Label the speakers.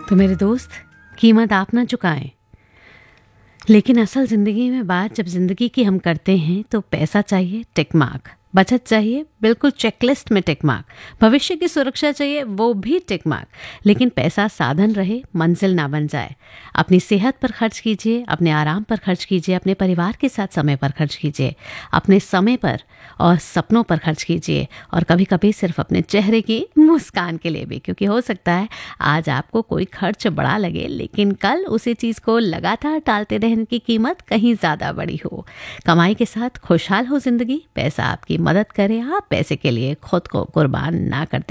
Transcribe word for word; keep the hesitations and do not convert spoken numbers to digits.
Speaker 1: तो मेरे दोस्त, कीमत आप ना चुकाएं, लेकिन असल ज़िंदगी में बात जब ज़िंदगी की हम करते हैं तो पैसा चाहिए टिक मार्क, बचत चाहिए बिल्कुल चेकलिस्ट में टिक मार्क, भविष्य की सुरक्षा चाहिए वो भी टिक मार्क, लेकिन पैसा साधन रहे, मंजिल ना बन जाए। अपनी सेहत पर खर्च कीजिए, अपने आराम पर खर्च कीजिए, अपने परिवार के साथ समय पर खर्च कीजिए, अपने समय पर और सपनों पर खर्च कीजिए, और कभी कभी सिर्फ अपने चेहरे की मुस्कान के लिए भी, क्योंकि हो सकता है आज आपको कोई खर्च बड़ा लगे लेकिन कल उसी चीज़ को लगातार टालते रहने की कीमत कहीं ज़्यादा बड़ी हो। कमाई के साथ खुशहाल हो ज़िंदगी, पैसा आपकी मदद करे, आप पैसे के लिए खुद को कुर्बान ना करते